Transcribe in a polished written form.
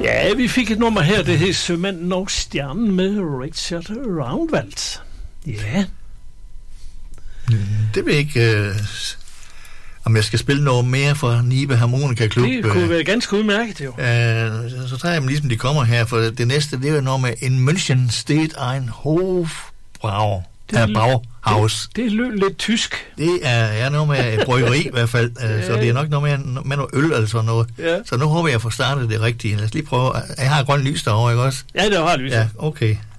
Ja, vi fik et nummer her, det hed Sømanden og Stjernen med Richard Roundwald. Ja. Det vil ikke... om jeg skal spille noget mere for Nibe Harmonika Klub. Det kunne være ganske udmærket, jo. Så tager jeg dem ligesom, de kommer her, for det næste, det er jo noget med en München steht ein Hofbrau. Brauhaus. Det lød lidt tysk. Det er noget med et bryggeri i hvert fald, så det er nok noget med noget øl eller sådan noget. Ja. Så nu håber jeg, at få startet det rigtige. Lad os lige prøve. Jeg har grøn lys derovre, ikke også? Ja, det har lys. Ja, okay.